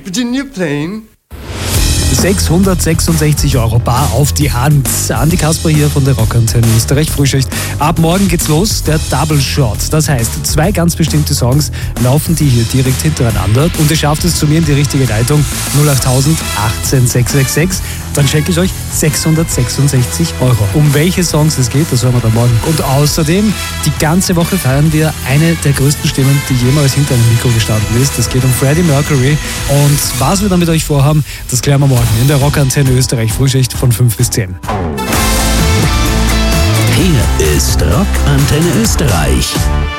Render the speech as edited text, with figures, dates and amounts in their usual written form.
Virginia Plain. 666 € bar auf die Hand. Andi Kasper hier von der Rockantenne Österreich Frühschicht. Ab morgen geht's los, der Double Shot. Das heißt, 2 ganz bestimmte Songs laufen die hier direkt hintereinander und ihr schafft es zu mir in die richtige Leitung 08000 18 666. Dann schenke ich euch 666 €. Um welche Songs es geht, das hören wir dann morgen. Und außerdem, die ganze Woche feiern wir eine der größten Stimmen, die jemals hinter einem Mikro gestanden ist. Es geht um Freddie Mercury. Und was wir dann mit euch vorhaben, das klären wir morgen in der Rockantenne Österreich Frühschicht von 5 bis 10. Hier ist Rockantenne Österreich.